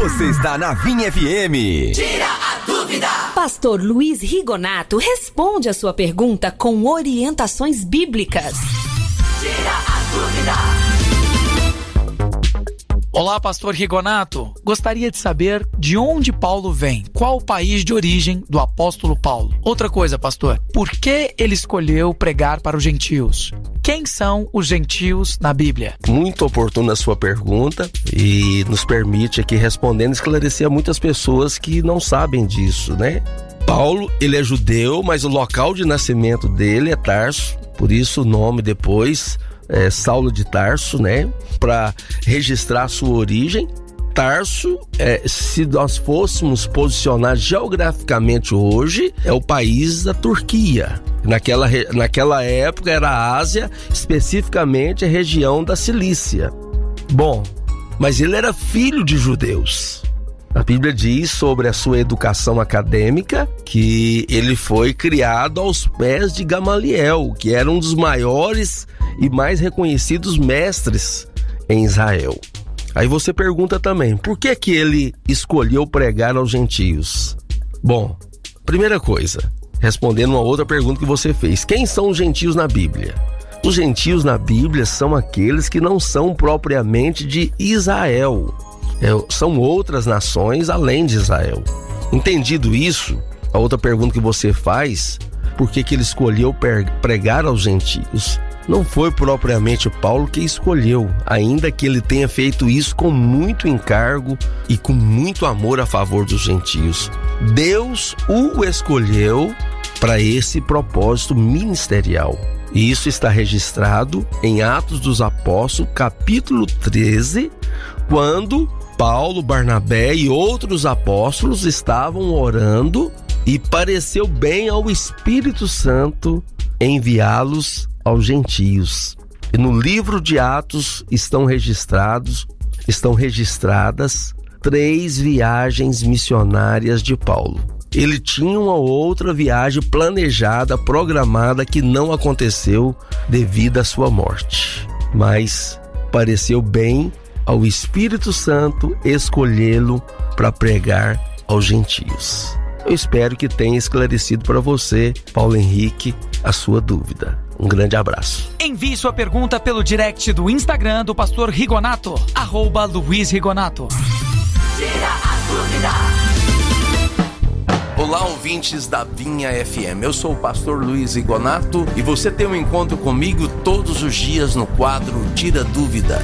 Você está na Vinha FM. Tira a dúvida. Pastor Luiz Rigonato responde a sua pergunta com orientações bíblicas. Tira a dúvida. Olá, pastor Rigonato. Gostaria de saber de onde Paulo vem. Qual o país de origem do apóstolo Paulo? Outra coisa, pastor. Por que ele escolheu pregar para os gentios? Quem são os gentios na Bíblia? Muito oportuna a sua pergunta e nos permite aqui respondendo esclarecer a muitas pessoas que não sabem disso, né? Paulo, ele é judeu, mas o local de nascimento dele é Tarso, por isso o nome depois é Saulo de Tarso, né? Para registrar a sua origem. Tarso, se nós fôssemos posicionar geograficamente hoje, é o país da Turquia. Naquela época era a Ásia, especificamente a região da Cilícia. Bom, mas ele era filho de judeus. A Bíblia diz sobre a sua educação acadêmica que ele foi criado aos pés de Gamaliel, que era um dos maiores e mais reconhecidos mestres em Israel. Aí você pergunta também, por que ele escolheu pregar aos gentios? Bom, primeira coisa, respondendo uma outra pergunta que você fez, quem são os gentios na Bíblia? Os gentios na Bíblia são aqueles que não são propriamente de Israel. São outras nações além de Israel. Entendido isso, a outra pergunta que você faz, por que ele escolheu pregar aos gentios? Não foi propriamente Paulo que escolheu, ainda que ele tenha feito isso com muito encargo e com muito amor a favor dos gentios. Deus o escolheu para esse propósito ministerial. E isso está registrado em Atos dos Apóstolos, capítulo 13, quando Paulo, Barnabé e outros apóstolos estavam orando e pareceu bem ao Espírito Santo enviá-los aos gentios. E no livro de Atos estão registradas 3 viagens missionárias de Paulo. Ele tinha uma outra viagem planejada, programada, que não aconteceu devido à sua morte. Mas pareceu bem ao Espírito Santo escolhê-lo para pregar aos gentios. Eu espero que tenha esclarecido para você, Paulo Henrique, a sua dúvida. Um grande abraço. Envie sua pergunta pelo direct do Instagram do pastor Rigonato, @Luiz Rigonato. Tira a dúvida. Olá, ouvintes da Vinha FM. Eu sou o pastor Luiz Rigonato e você tem um encontro comigo todos os dias no quadro Tira Dúvida.